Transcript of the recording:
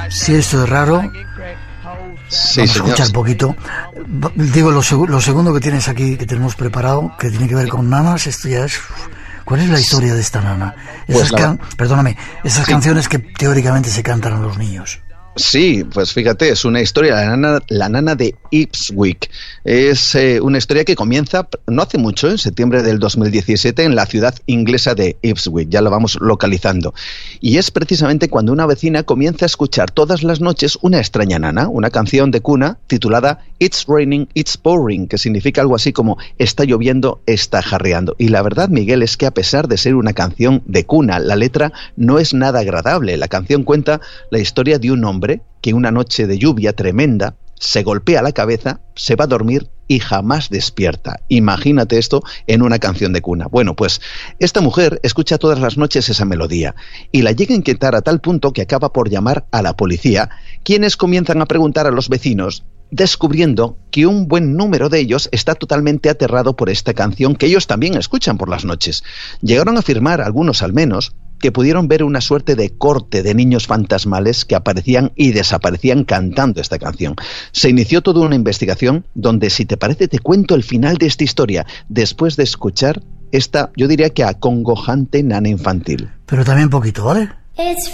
Si esto es raro, Sí, vamos señor. a escuchar poquito. Digo, lo segundo que tienes aquí, que tenemos preparado, que tiene que ver con nanas, esto ya es... ¿Cuál es la historia de esta nana? Pues Perdóname, esas Sí. canciones que teóricamente se cantan a los niños. Sí, pues fíjate, es una historia, la nana de Ipswich. Es una historia que comienza no hace mucho, en septiembre del 2017, en la ciudad inglesa de Ipswich, ya lo vamos localizando. Y es precisamente cuando una vecina comienza a escuchar todas las noches una extraña nana, una canción de cuna titulada It's Raining, It's Pouring, que significa algo así como está lloviendo, está jarreando. Y la verdad, Miguel, es que a pesar de ser una canción de cuna, la letra no es nada agradable. La canción cuenta la historia de un hombre que una noche de lluvia tremenda se golpea la cabeza, se va a dormir y jamás despierta. Imagínate esto en una canción de cuna. Bueno, pues esta mujer escucha todas las noches esa melodía y la llega a inquietar a tal punto que acaba por llamar a la policía, quienes comienzan a preguntar a los vecinos, descubriendo que un buen número de ellos está totalmente aterrado por esta canción que ellos también escuchan por las noches. Llegaron a afirmar, algunos al menos, que pudieron ver una suerte de corte de niños fantasmales que aparecían y desaparecían cantando esta canción. Se inició toda una investigación donde, si te parece, te cuento el final de esta historia después de escuchar esta, yo diría que acongojante nana infantil. Pero también poquito, ¿vale?